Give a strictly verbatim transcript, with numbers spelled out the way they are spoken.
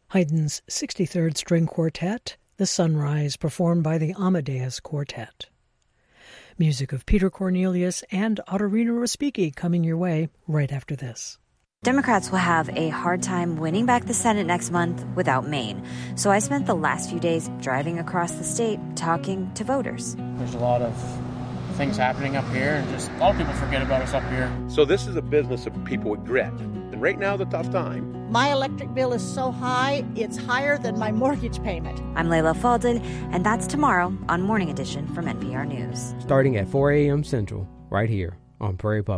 Haydn's sixty-third String Quartet, The Sunrise, performed by the Amadeus Quartet. Music of Peter Cornelius and Ottorino Respighi coming your way right after this. Democrats will have a hard time winning back the Senate next month without Maine. So I spent the last few days driving across the state talking to voters. There's a lot of things happening up here, and just a lot of people forget about us up here. So this is a business of people with grit. And right now, the tough time. My electric bill is so high, it's higher than my mortgage payment. I'm Layla Faldin, and that's tomorrow on Morning Edition from N P R News. Starting at four a.m. Central, right here on Prairie Public.